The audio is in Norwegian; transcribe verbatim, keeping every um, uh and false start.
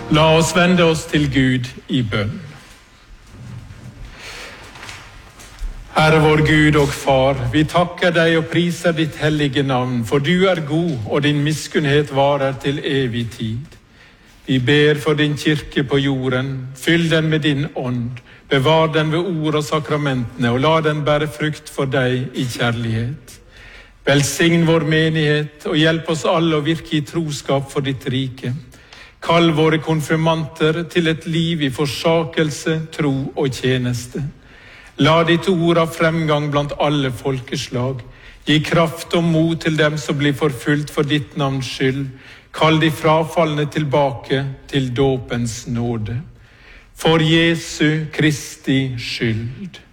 La oss vende oss til Gud i bønn. Herre vår Gud og Far, vi takker deg og priser ditt hellige navn, for du er god, og din miskunnhet varer til evig tid. Vi ber for din kirke på jorden, fyll den med din ånd, bevar den ved ord og sakramentene, og la den bære frukt for deg i kjærlighet. Velsign vår menighet, og hjelp oss alle å virke i troskap for ditt rike. Kall våre konfirmanter til et liv i forsakelse, tro og tjeneste. La ditt ord ha fremgang blant alle folkeslag. Gi kraft og mot til dem som blir forfulgt for ditt navns skyld. Kall de frafalne tilbake til dåpens nåde. For Jesu Kristi skyld.